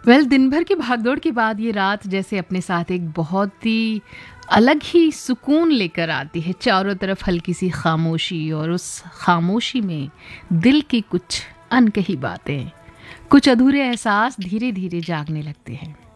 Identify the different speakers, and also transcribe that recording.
Speaker 1: दिन भर की भागदौड़ के बाद ये रात जैसे अपने साथ एक बहुत ही अलग ही सुकून लेकर आती है। चारों तरफ हल्की सी खामोशी और उस खामोशी में दिल की कुछ अनकही बातें, कुछ अधूरे एहसास धीरे धीरे जागने लगते हैं।